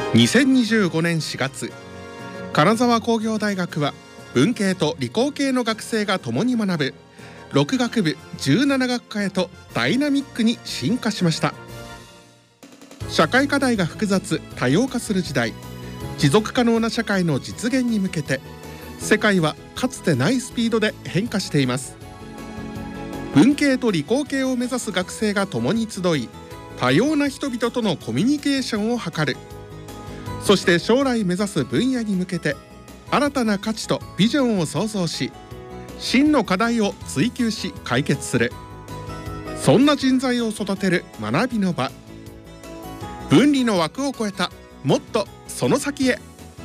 2025年4月、金沢工業大学は文系と理工系の学生が共に学ぶ6学部17学科へとダイナミックに進化しました。社会課題が複雑多様化する時代、持続可能な社会の実現に向けて世界はかつてないスピードで変化しています。文系と理工系を目指す学生が共に集い、多様な人々とのコミュニケーションを図る。そして将来目指す分野に向けて新たな価値とビジョンを創造し、真の課題を追求し解決する。そんな人材を育てる学びの場。分離の枠を超えたもっとその先へ。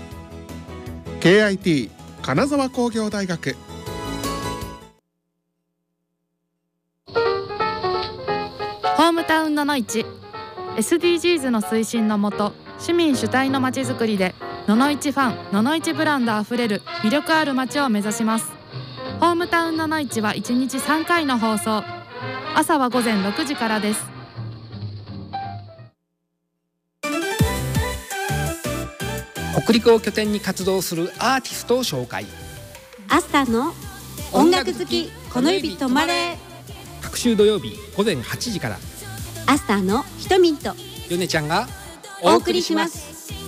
KIT 金沢工業大学。 ホームタウンののいち SDGs の推進のもと、市民主体のまちづくりでののいちファン、ののいちブランドあふれる魅力ある街を目指します。ホームタウンののいちは1日3回の放送。朝は午前6時からです。 北陸を拠点に活動するアーティストを紹介。 朝の音楽好き、この指止まれ。 各週土曜日午前8時から朝のひとみんとヨネちゃんがお送りします。